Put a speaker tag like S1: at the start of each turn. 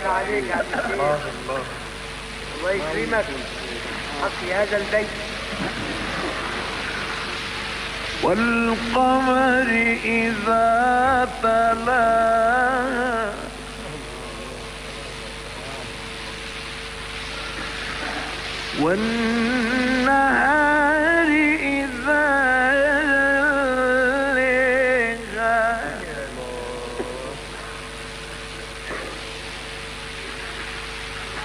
S1: عليك يا عم الشيخ. الله يكرمك. حقي هذا البيت.
S2: والقمر إذا تلاها والنهار